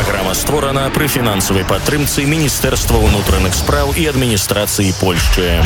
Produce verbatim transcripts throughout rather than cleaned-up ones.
Праграма створана пры фінансавай падтрымцы Міністэрства ўнутраных спраў і адміністрацыі Польшчы.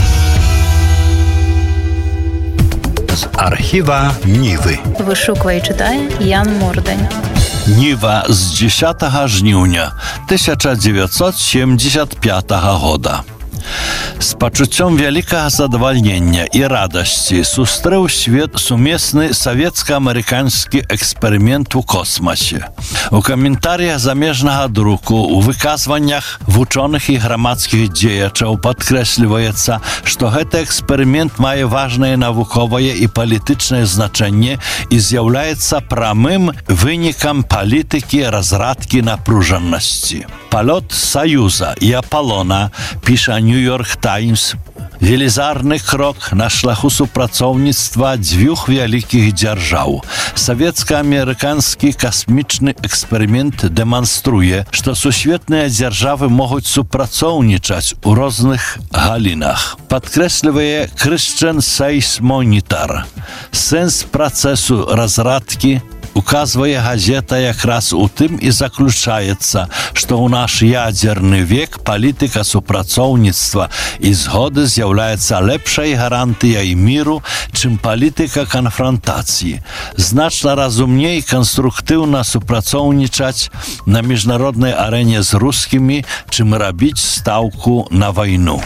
З архіва Нівы. Вышуквае і чытае Ян Мордань. Ніва з дзесятага жніўня тысяча дзевяцьсот сямдзесят пятага года. З пачуццём вялікага задавальнення і радасці сустрэў свет сумесны савецка-амерыканскі эксперымент у космасе. У каментарыях замежнага друку, у выказваннях вучоных і грамадскіх дзеячаў падкрэсліваецца, што гэты эксперымент мае важнае навуковае і палітычнае значэнне і з'яўляецца прамым вынікам палітыкі разрадкі напружанасці. Палёт Саюза і Апалона, піша Нью-Йорк Таймс, велізарны крок на шляху супрацоўніцтва дзвюх вялікіх дзяржаў. Савецка-амерыканскі касмічны эксперымент дэманструе, што сусветныя дзяржавы могуць супрацоўнічаць у розных галінах. Падкрэслівае Christian Science Monitor. Сэнс працэсу разрадкі указвае газета якраз у тым і заключаецца, што ў наш ядзерны век палітыка супрацоўніцтва і згоды з'яўляецца лепшай гарантыяй міру, чым палітыка канфронтацыі. Значна разумней канструктыўна супрацоўнічаць на міжнароднай арэне з рускімі, чым рабіць стаўку на вайну.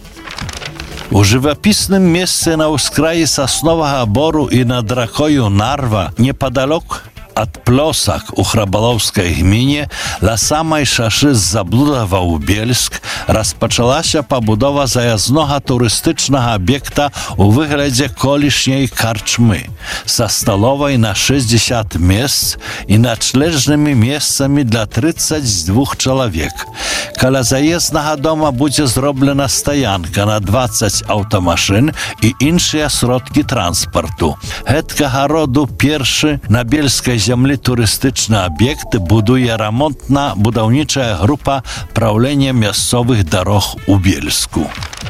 У жывапісным месцы на ўскраі сасновага бору і над ракою Нарва, непадалёк ад Плосак у Храбалоўскай гміне, ля самай шашы з Заблудава ў Бельск распачалася пабудова заязнога турыстычнага аб'екта у выглядзе колішняй карчмы са сталовай на шэсцьдзесят месц і начлежнымі месцамі для трыццаць двух чалавек. Каля заезднага дома будзе зроблена стаянка на дваццаць аўтамашын і іншыя сродкі транспарту. Гэткага роду першы на бельскай зямлі турыстычны аб'ект будуе рамонтна-будаўнічая група праўлення мясцовых дарог у Бельску.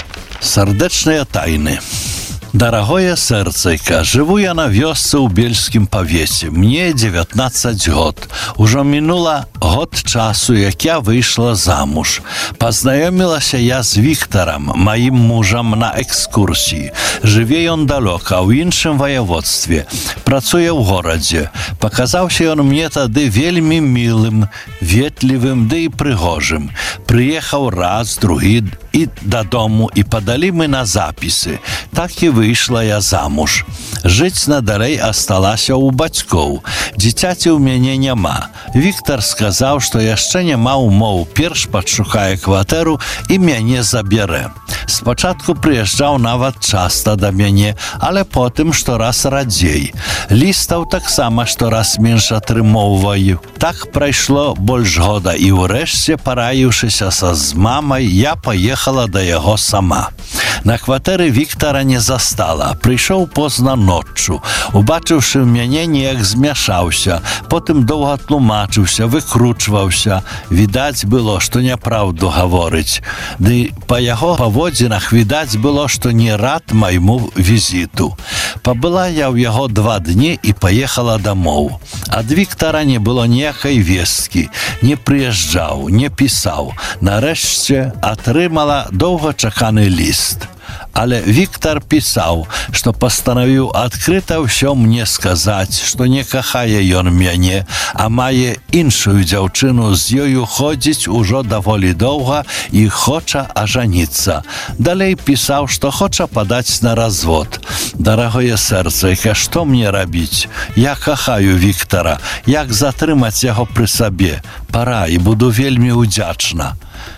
Сардэчныя тайны. Дарагое сэрцайка, жыву я на вёсцы ў бельскім павеце. Мне дзевятнаццаць год. Ужо мінула год часу, як я выйшла замуж. Пазнаёмілася я з Віктарам, маім мужам, на экскурсіі. Жыве ён далёка, ў іншым ваяводстве. Працуе ў горадзе. Паказаўся ён мне тады вельмі мілым, ветлівым, ды і прыгожым. Прыехаў раз, другі і дадому, і падалі мы на запісы. Так і выйшла я замуж. Жыць надалей асталася ў бацькоў. Дзіцяці ў мяне няма. Віктар сказаў, што яшчэ няма ўмоў, перш падшукае кватэру і мяне забярэ. Спачатку прыязджаў нават часта да мяне, але потым штораз радзей. Лістаў таксама штораз менш атрымоўваю. Так прайшло больш года, і ўрэшце, параіўшыся са з мамай, я паехала да яго сама. На кватэры Віктара не застала. Прыйшоў позна ноччу. Убачыўшы мяне, неяк змяшаўся. Потым доўга тлумачыўся, выкручваўся. Відаць было, што няпраўду гаворыць. Ды па яго паводзінах відаць было, што не рад майму візіту. Пабыла я ў яго два дні і паехала дамоў. Ад Віктара не было ніякай весткі. Не прыязджаў, не пісаў. Нарэшце атрымала доўгачаканы ліст. Але Віктар пісаў, што пастанавіў адкрыта ўсё мне сказаць, што не кахае ён мяне, а мае іншую дзяўчыну, з ёю ходзіць ужо даволі доўга і хоча ажаніцца. Далей пісаў, што хоча падаць на развод. Дарагое сэрцайка, што мне рабіць? Я кахаю Віктара. Як затрымаць яго пры сабе? Пара, і буду вельмі ўдзячна.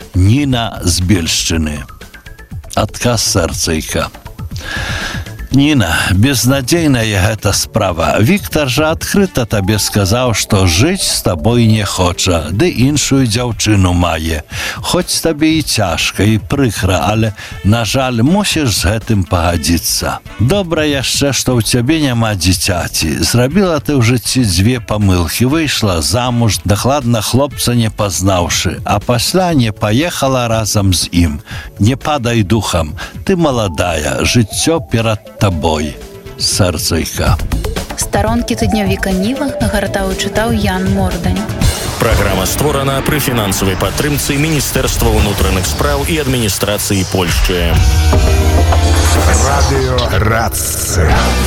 Ніна з Бельшчыны. Адказ сэрцайка. Ніна, безнадзейная гэта справа. Віктар жа адкрыта табе сказаў, што жыць з табой не хоча, ды іншую дзяўчыну мае. Хоць табе і цяжка, і прыкра, але, на жаль, мусіш з гэтым пагадзіцца. Добра яшчэ, што ў цябе няма дзіцяці. Зрабіла ты ў жыцці дзве памылкі, выйшла замуж, дакладна хлопца не пазнаўшы, а пасля не паехала разам з ім. Не падай духам, ты маладая, жыццё перад табой. Сэрцайка. Старонкі тыднёвіка Ніва гартаў і чытаў Ян Мордань. Праграма створана пры фінансавай падтрымцы Міністэрства ўнутраных спраў і адміністрацыі Польшчы. Радио Рация.